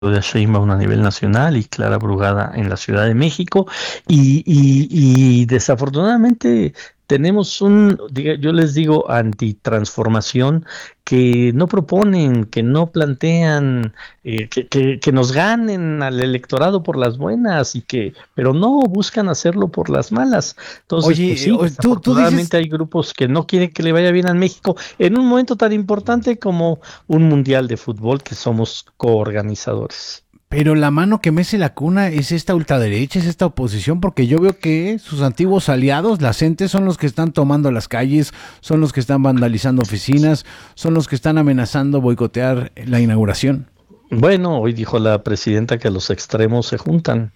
Claudia Sheinbaum a nivel nacional y Clara Brugada en la Ciudad de México. Y desafortunadamente tenemos yo les digo, antitransformación que no proponen, que no plantean, que nos ganen al electorado por las buenas pero no buscan hacerlo por las malas. Entonces, pues Oye, sí, tú dices, desafortunadamente hay grupos que no quieren que le vaya bien a México en un momento tan importante como un mundial de fútbol que somos coorganizadores. pero la mano que mece la cuna es esta ultraderecha, es esta oposición, porque yo veo que sus antiguos aliados, la gente, son los que están tomando las calles, son los que están vandalizando oficinas, son los que están amenazando boicotear la inauguración. Bueno, hoy dijo la presidenta que los extremos se juntan.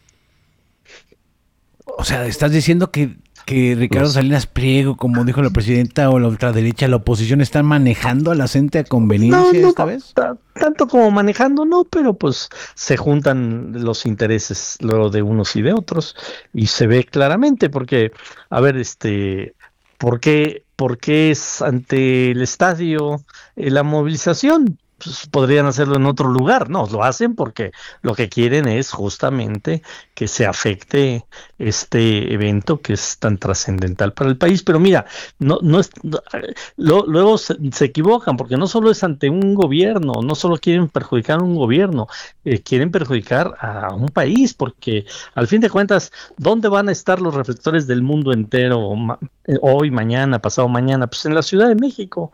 O sea, estás diciendo que Ricardo Los, Salinas Pliego, como dijo la presidenta, o la ultraderecha, la oposición, están manejando a la gente a no, conveniencia no esta vez. tanto como manejando, no, pero pues se juntan los intereses luego de unos y de otros y se ve claramente porque, a ver, por qué es ante el estadio la movilización? Pues podrían hacerlo en otro lugar, no, lo hacen porque lo que quieren es justamente que se afecte este evento que es tan trascendental para el país. Pero mira, no es, no, luego se equivocan porque no solo es ante un gobierno, no solo quieren perjudicar a un gobierno, quieren perjudicar a un país porque al fin de cuentas, ¿dónde van a estar los reflectores del mundo entero hoy, mañana, pasado mañana? Pues en la Ciudad de México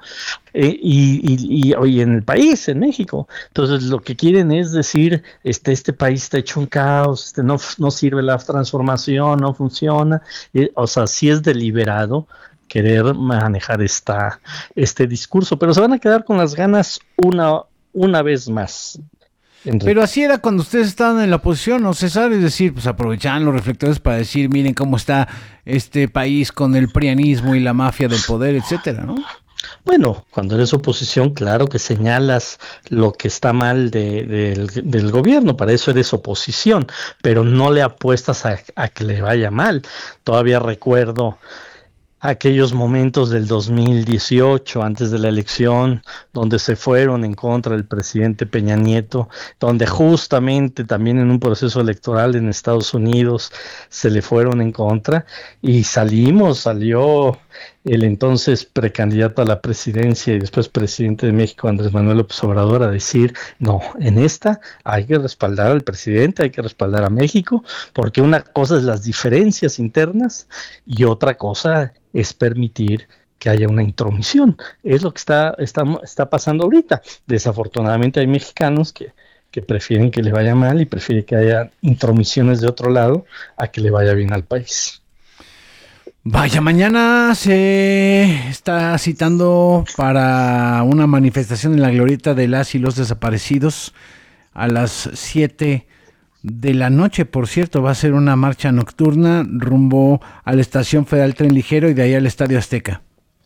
y hoy en el país, en México. Entonces, lo que quieren es decir, este país está hecho un caos, no sirve la transformación, no funciona. O sea, sí es deliberado querer manejar este discurso, pero se van a quedar con las ganas una vez más, Pero Enrique. así era cuando ustedes estaban en la oposición, ¿no, César? Es decir, pues aprovechaban los reflectores para decir, miren cómo está este país con el prianismo y la mafia del poder, etcétera, ¿no? Bueno, cuando eres oposición, claro que señalas lo que está mal del gobierno, para eso eres oposición, pero no le apuestas a que le vaya mal. Todavía recuerdo aquellos momentos del 2018, antes de la elección, donde se fueron en contra del presidente Peña Nieto, donde justamente también en un proceso electoral en Estados Unidos se le fueron en contra y salió el entonces precandidato a la presidencia y después presidente de México, Andrés Manuel López Obrador, a decir, no, en esta hay que respaldar al presidente, hay que respaldar a México, porque una cosa es las diferencias internas y otra cosa es permitir que haya una intromisión. Es lo que está pasando ahorita. Desafortunadamente hay mexicanos que prefieren que le vaya mal y prefieren que haya intromisiones de otro lado a que le vaya bien al país. Vaya, mañana se está citando para una manifestación en la glorieta de las y los desaparecidos a las 7 de la noche. Por cierto, va a ser una marcha nocturna rumbo a la Estación Federal Tren Ligero y de ahí al Estadio Azteca.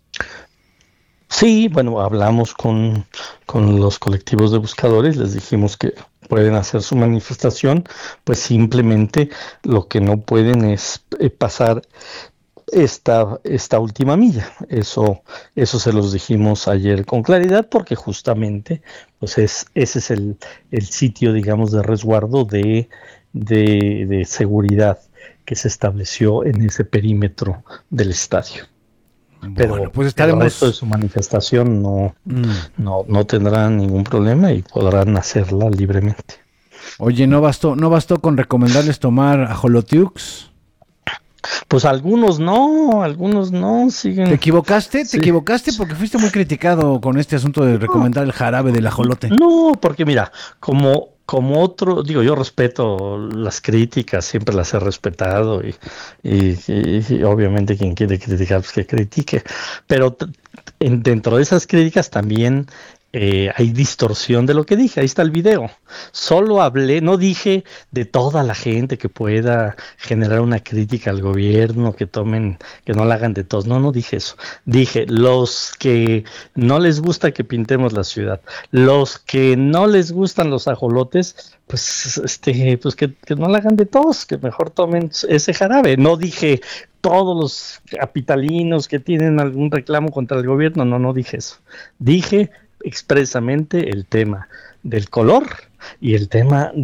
Sí, bueno, hablamos con los colectivos de buscadores, les dijimos que pueden hacer su manifestación, pues simplemente lo que no pueden es pasar esta última milla. Eso se los dijimos ayer con claridad, porque justamente pues ese es el sitio, digamos, de resguardo de seguridad que se estableció en ese perímetro del estadio. Bueno, Pero pues el resto de estaremos. su manifestación Mm. no tendrán ningún problema y podrán hacerla libremente. Oye, no bastó con recomendarles tomar ajolotiux. Pues algunos no siguen. Te Sí. equivocaste porque fuiste muy criticado con este asunto de No, recomendar el jarabe del ajolote. no, porque mira, como otro, digo, yo respeto las críticas, siempre las he respetado y obviamente quien quiere criticar, pues que critique, pero dentro de esas críticas también hay distorsión de lo que dije, ahí está el video. Solo hablé, no dije de toda la gente que pueda generar una crítica al gobierno, que no la hagan de todos, no dije eso. Dije, los que no les gusta que pintemos la ciudad, los que no les gustan los ajolotes, pues que no la hagan de todos, que mejor tomen ese jarabe. No dije todos los capitalinos que tienen algún reclamo contra el gobierno, no dije eso. Dije expresamente el tema del color y el tema